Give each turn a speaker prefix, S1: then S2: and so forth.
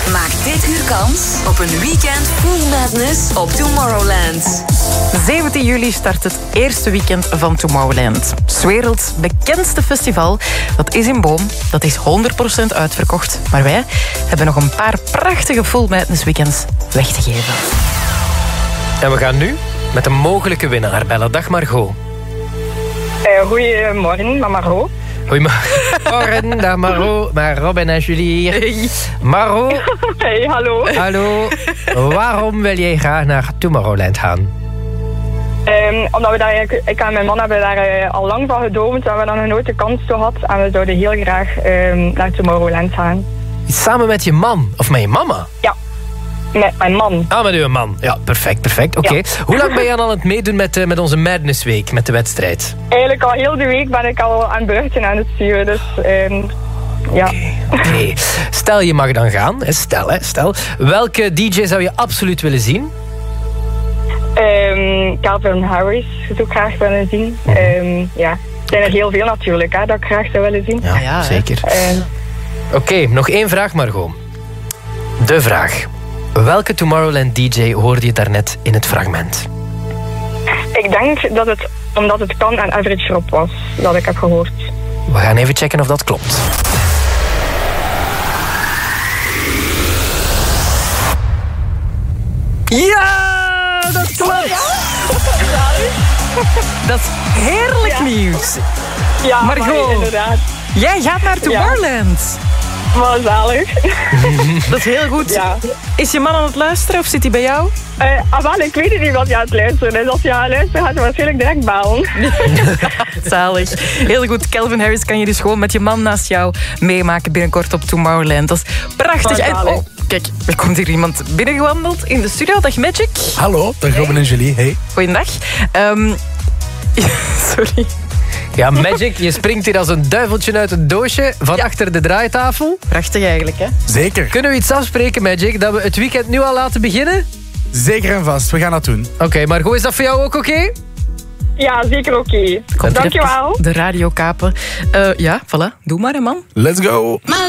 S1: Maak dit uur kans op een weekend full madness op Tomorrowland.
S2: 17 juli start het eerste weekend van Tomorrowland. 's werelds bekendste festival. Dat is in Boom. Dat is 100% uitverkocht. Maar wij hebben nog een paar prachtige full madness weekends weg te geven.
S3: En we gaan nu met een mogelijke winnaar bellen. Dag Margot.
S4: Goedemorgen, Margot.
S3: Goedemorgen, dag Margot. Maar Robin en Julie hier. Margot.
S4: Hey, hallo.
S3: Hallo. Waarom wil jij graag naar Tomorrowland gaan?
S4: Omdat we daar, ik en mijn man hebben daar al lang van gedoomd. En we dan nog nooit de kans toe had. En we zouden heel graag naar Tomorrowland gaan.
S3: Samen met je man? Of met je mama?
S4: Ja, met mijn man.
S3: Ah, met uw man. Ja, perfect. Oké. Ja. Hoe lang ben je aan het meedoen met onze Madness Week, met de wedstrijd?
S4: Eigenlijk al heel de week ben ik al aan berichten aan het sturen. Dus ja.
S3: Oké. Stel, je mag dan gaan. Stel. Welke DJ zou je absoluut willen zien?
S4: Calvin Harris zou ik graag willen zien. Ja. Er zijn er heel veel natuurlijk, hè, dat ik graag zou willen zien.
S3: Ja, zeker. Oké, nog één vraag, Margot. De vraag. Welke Tomorrowland DJ hoorde je daarnet in het fragment?
S4: Ik denk dat het, omdat het kan, en Average Rob was, dat ik heb gehoord.
S3: We gaan even checken of dat klopt.
S2: Ja, dat klopt! Dat is heerlijk nieuws.
S4: Ja,
S2: Margot,
S4: inderdaad.
S2: jij gaat naar Tomorrowland.
S4: Wat zalig.
S2: Dat is heel goed.
S4: Ja.
S2: Is je man aan het luisteren of zit hij bij jou?
S4: Wel, ik weet niet wat je aan het luisteren is. Als je aan het luisteren gaat, je waarschijnlijk direct bellen.
S2: Zalig. Heel goed. Calvin Harris kan je dus gewoon met je man naast jou meemaken binnenkort op Tomorrowland. Dat is prachtig. En, oh, kijk, er komt hier iemand binnengewandeld in de studio. Dag Magic.
S5: Hallo, dag Robin en Julie. Hey.
S2: Goeiedag. Sorry.
S3: Ja, Magic, je springt hier als een duiveltje uit een doosje van achter de draaitafel.
S2: Prachtig eigenlijk, hè?
S5: Zeker.
S3: Kunnen we iets afspreken, Magic, dat we het weekend nu al laten beginnen?
S5: Zeker en vast, we gaan dat doen.
S3: Oké, Margot, is dat voor jou ook oké?
S4: Ja, zeker oké. Dankjewel.
S2: De radio kapen. Ja, voilà. Doe maar, hè, man.
S5: Let's go.